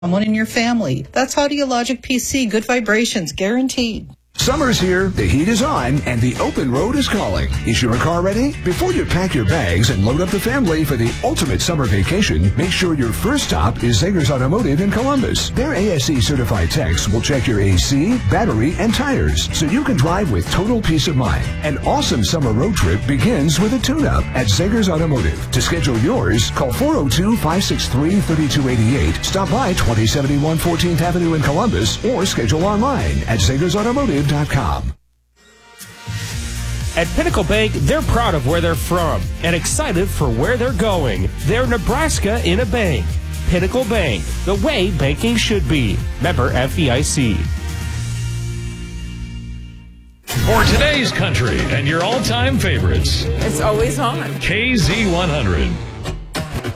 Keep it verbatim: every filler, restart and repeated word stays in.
someone in your family. That's Audiologic P C. Good vibrations, guaranteed. Summer's here, the heat is on, and the open road is calling. Is your car ready? Before you pack your bags and load up the family for the ultimate summer vacation, make ssure your first stop is Zegers Automotive in Columbus. Their A S E certified techs will check your A C, battery, and tires, so you can drive with total peace of mind. An awesome summer road trip begins with a tune-up at Zegers Automotive. To schedule yours, call four oh two, five six three, three two eight eight, stop by twenty seventy-one fourteenth Avenue in Columbus, or schedule online at Zegers Automotive dot com. At Pinnacle Bank, they're proud of where they're from and excited for where they're going. They're Nebraska in a bank. Pinnacle Bank, the way banking should be. Member F D I C. For today's country and your all-time favorites, it's always on. K Z one hundred.